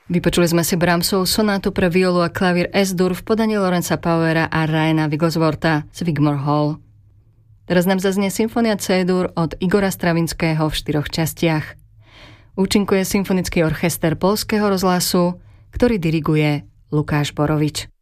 Vypočuli sme si Brahmsovú sonátu pre violu a klavír S-dur v podaní Lorenza Pauera a Ryana Wiggleswortha z Wigmore Hall. Teraz nám zaznie symfónia C-dur od Igora Stravinského v 4 častiach. Účinkuje symfonický orchester Poľského rozhlasu, ktorý diriguje Lukáš Borovič.